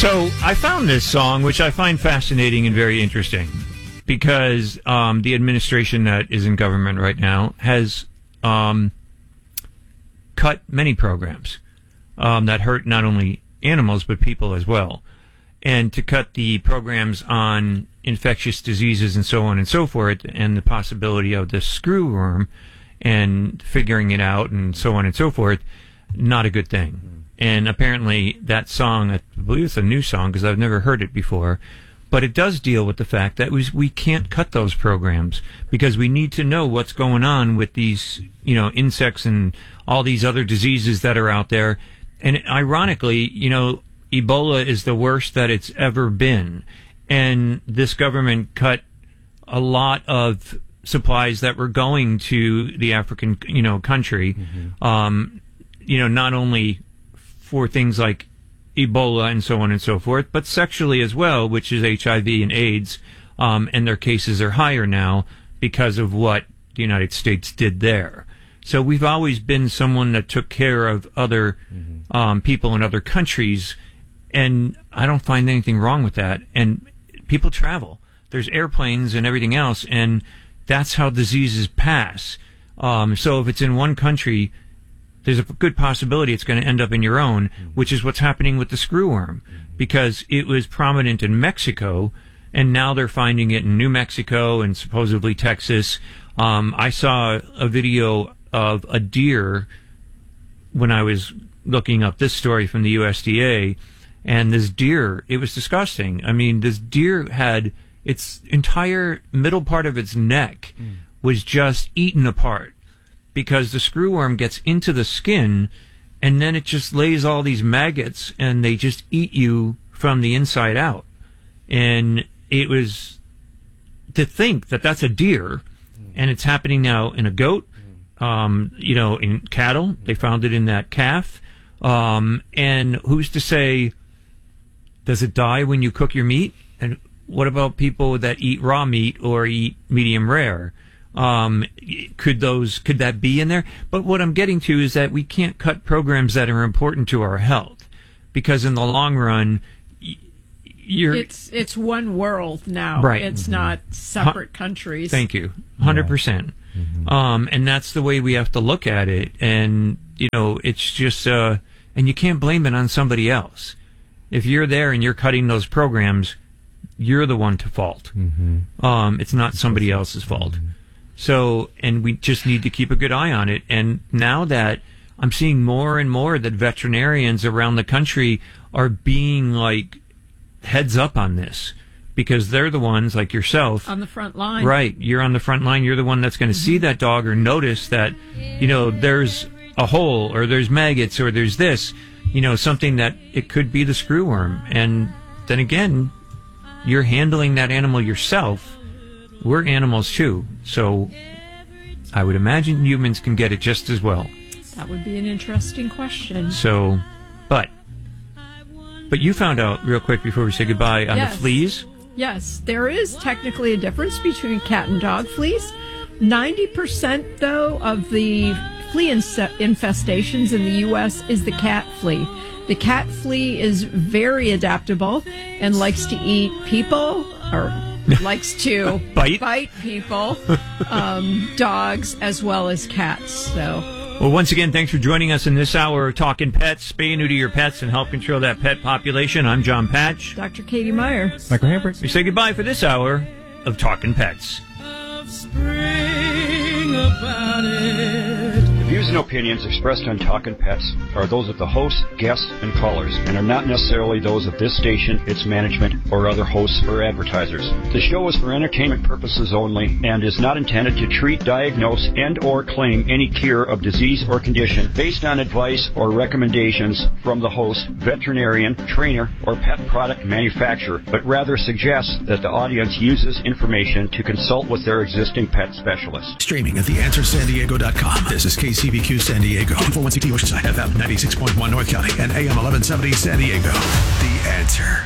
So I found this song, which I find fascinating and very interesting, because the administration that is in government right now has cut many programs that hurt not only animals but people as well. And to cut the programs on infectious diseases and so on and so forth, and the possibility of the screwworm and figuring it out and so on and so forth, not a good thing. And apparently that song, I believe it's a new song because I've never heard it before, but it does deal with the fact that we can't cut those programs because we need to know what's going on with these, insects and all these other diseases that are out there. And ironically, Ebola is the worst that it's ever been. And this government cut a lot of supplies that were going to the African, country, not only for things like Ebola and so on and so forth, but sexually as well, which is HIV and AIDS, and their cases are higher now because of what the United States did there. So we've always been someone that took care of other people in other countries, and I don't find anything wrong with that. And people travel. There's airplanes and everything else, and that's how diseases pass. So if it's in one country, there's a good possibility it's going to end up in your own, which is what's happening with the screwworm, because it was prominent in Mexico, and now they're finding it in New Mexico and supposedly Texas. I saw a video of a deer when I was looking up this story from the USDA, and this deer, it was disgusting. I mean, this deer had its entire middle part of its neck was just eaten apart, because the screwworm gets into the skin, and then it just lays all these maggots, and they just eat you from the inside out. And it was to think that that's a deer, and it's happening now in a goat, in cattle. They found it in that calf. And who's to say, does it die when you cook your meat? And what about people that eat raw meat or eat medium rare? Could that be in there? But what I'm getting to is that we can't cut programs that are important to our health, because in the long run, it's one world now. Right. It's not separate countries. Thank you. 100%. And that's the way we have to look at it. And, it's just, and you can't blame it on somebody else. If you're there and you're cutting those programs, you're the one to fault. It's not somebody else's fault. So, and we just need to keep a good eye on it. And now that I'm seeing more and more that veterinarians around the country are being heads up on this, because they're the ones like yourself on the front line. Right. You're on the front line. You're the one that's going to see that dog or notice that, there's a hole or there's maggots or there's this, something that it could be the screwworm. And then again, you're handling that animal yourself. We're animals too, so I would imagine humans can get it just as well. That would be an interesting question. So, but you found out real quick before we say goodbye on the fleas? Yes, there is technically a difference between cat and dog fleas. 90%, though, of the flea infestations in the U.S. is the cat flea. The cat flea is very adaptable and likes to eat people, or likes to bite people, dogs, as well as cats. So, well, once again, thanks for joining us in this hour of Talking Pets. Spay and neuter your pets and help control that pet population. I'm John Patch. Dr. Katie Meyer. Michael Hambrick. We say goodbye for this hour of Talking Pets. The views and opinions expressed on Talkin' Pets are those of the hosts, guests, and callers, and are not necessarily those of this station, its management, or other hosts or advertisers. The show is for entertainment purposes only and is not intended to treat, diagnose, and or claim any cure of disease or condition based on advice or recommendations from the host, veterinarian, trainer, or pet product manufacturer, but rather suggests that the audience uses information to consult with their existing pet specialist. Streaming at theanswersandiego.com. This is KCBQ San Diego, 401CT Oceanside FM, 96.1 North County, and AM 1170 San Diego. The Answer.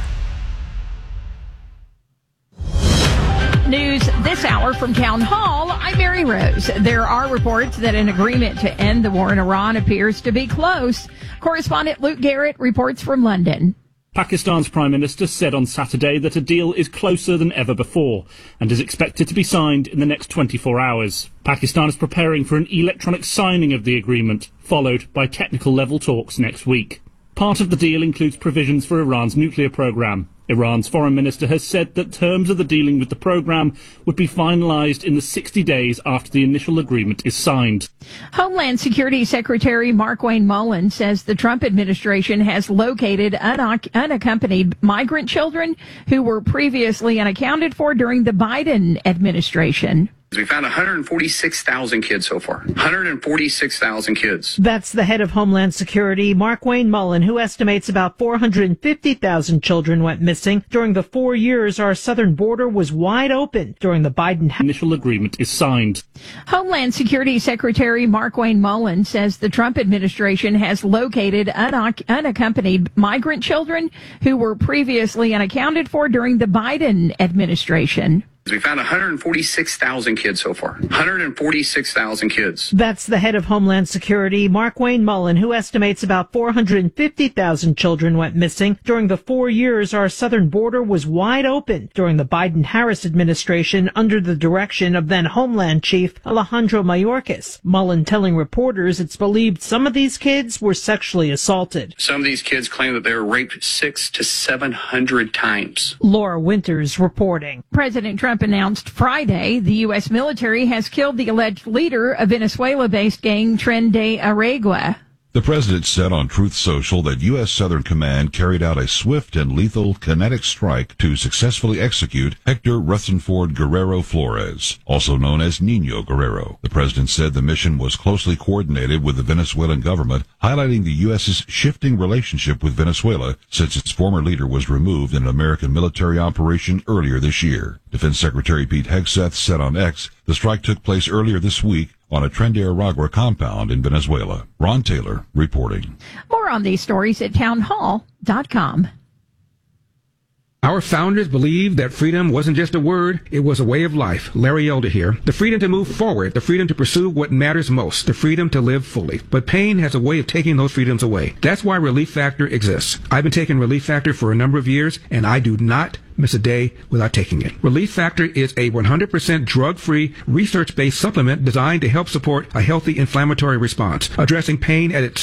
News this hour from Town Hall. I'm Mary Rose. There are reports that an agreement to end the war in Iran appears to be close. Correspondent Luke Garrett reports from London. Pakistan's Prime Minister said on Saturday that a deal is closer than ever before and is expected to be signed in the next 24 hours. Pakistan is preparing for an electronic signing of the agreement, followed by technical level talks next week. Part of the deal includes provisions for Iran's nuclear program. Iran's foreign minister has said that terms of the dealing with the program would be finalized in the 60 days after the initial agreement is signed. Homeland Security Secretary Markwayne Mullin says the Trump administration has located unaccompanied migrant children who were previously unaccounted for during the Biden administration. We found 146,000 kids so far. 146,000 kids. That's the head of Homeland Security, Markwayne Mullin, who estimates about 450,000 children went missing during the 4 years our southern border was wide open during the Biden initial agreement is signed. Homeland Security Secretary Markwayne Mullin says the Trump administration has located unaccompanied migrant children who were previously unaccounted for during the Biden administration. We found 146,000 kids so far. 146,000 kids. That's the head of Homeland Security, Markwayne Mullin, who estimates about 450,000 children went missing during the 4 years our southern border was wide open during the Biden-Harris administration under the direction of then Homeland Chief Alejandro Mayorkas. Mullin telling reporters it's believed some of these kids were sexually assaulted. Some of these kids claim that they were raped 600 to 700 times. Laura Winters reporting. President Trump announced Friday the U.S. military has killed the alleged leader of Venezuela-based gang Tren de Aragua. The president said on Truth Social that U.S. Southern Command carried out a swift and lethal kinetic strike to successfully execute Hector Rutherford Guerrero Flores, also known as Nino Guerrero. The president said the mission was closely coordinated with the Venezuelan government, highlighting the U.S.'s shifting relationship with Venezuela since its former leader was removed in an American military operation earlier this year. Defense Secretary Pete Hegseth said on X the strike took place earlier this week on a Tren de Aragua compound in Venezuela. Ron Taylor reporting. More on these stories at townhall.com. Our founders believed that freedom wasn't just a word, it was a way of life. Larry Elder here. The freedom to move forward, the freedom to pursue what matters most, the freedom to live fully. But pain has a way of taking those freedoms away. That's why Relief Factor exists. I've been taking Relief Factor for a number of years, and I do not miss a day without taking it. Relief Factor is a 100% drug-free, research-based supplement designed to help support a healthy inflammatory response, addressing pain at its